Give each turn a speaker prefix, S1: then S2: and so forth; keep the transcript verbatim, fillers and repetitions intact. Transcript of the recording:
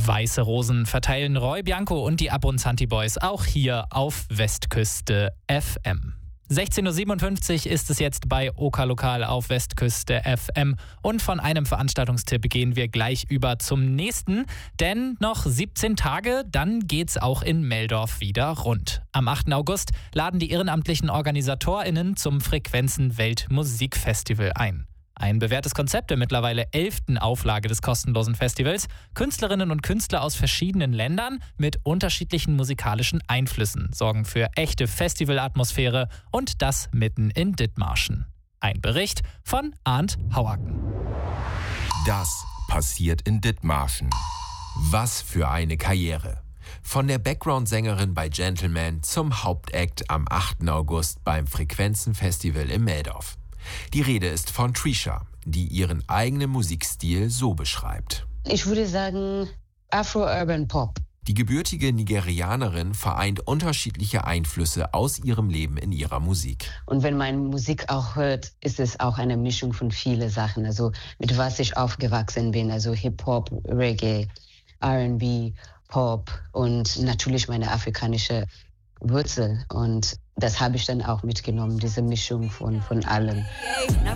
S1: Weiße Rosen verteilen Roy Bianco und die Abronzanti Boys auch hier auf Westküste F M. sechzehn Uhr siebenundfünfzig ist es jetzt bei Oka Lokal auf Westküste F M und von einem Veranstaltungstipp gehen wir gleich über zum nächsten, denn noch siebzehn Tage, dann geht's auch in Meldorf wieder rund. Am achten August laden die ehrenamtlichen OrganisatorInnen zum Frequenzen-Weltmusikfestival ein. Ein bewährtes Konzept der mittlerweile elften Auflage des kostenlosen Festivals. Künstlerinnen und Künstler aus verschiedenen Ländern mit unterschiedlichen musikalischen Einflüssen sorgen für echte Festivalatmosphäre und das mitten in Dithmarschen. Ein Bericht von Arndt Hauaken.
S2: Das passiert in Dithmarschen. Was für eine Karriere. Von der Background-Sängerin bei Gentleman zum Hauptakt am achten August beim Frequenzen-Festival in Meldorf. Die Rede ist von Trisha, die ihren eigenen Musikstil so beschreibt.
S3: Ich würde sagen Afro-Urban Pop.
S2: Die gebürtige Nigerianerin vereint unterschiedliche Einflüsse aus ihrem Leben in ihrer Musik.
S3: Und wenn man Musik auch hört, ist es auch eine Mischung von vielen Sachen. Also mit was ich aufgewachsen bin, also Hip-Hop, Reggae, R and B, Pop und natürlich meine afrikanische Wurzel. Und das habe ich dann auch mitgenommen, diese Mischung von, von allem.